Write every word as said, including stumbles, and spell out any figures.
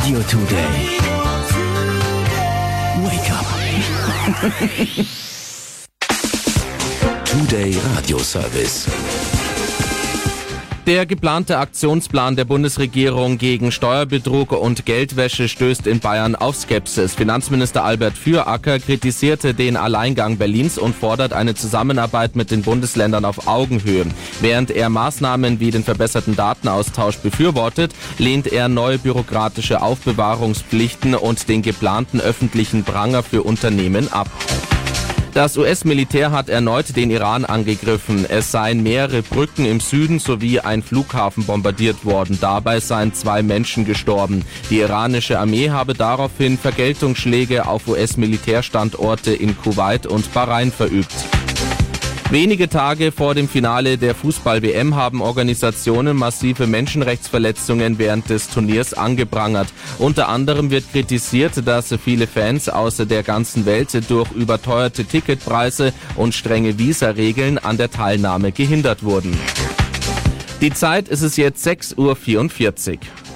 Radio Today. Wake up. Today Radio Service. Der geplante Aktionsplan der Bundesregierung gegen Steuerbetrug und Geldwäsche stößt in Bayern auf Skepsis. Finanzminister Albert Füracker kritisierte den Alleingang Berlins und fordert eine Zusammenarbeit mit den Bundesländern auf Augenhöhe. Während er Maßnahmen wie den verbesserten Datenaustausch befürwortet, lehnt er neue bürokratische Aufbewahrungspflichten und den geplanten öffentlichen Pranger für Unternehmen ab. Das U S-Militär hat erneut den Iran angegriffen. Es seien mehrere Brücken im Süden sowie ein Flughafen bombardiert worden. Dabei seien zwei Menschen gestorben. Die iranische Armee habe daraufhin Vergeltungsschläge auf U S-Militärstandorte in Kuwait und Bahrain verübt. Wenige Tage vor dem Finale der Fußball-W M haben Organisationen massive Menschenrechtsverletzungen während des Turniers angeprangert. Unter anderem wird kritisiert, dass viele Fans aus der ganzen Welt durch überteuerte Ticketpreise und strenge Visa-Regeln an der Teilnahme gehindert wurden. Die Zeit ist es jetzt sechs Uhr vierundvierzig.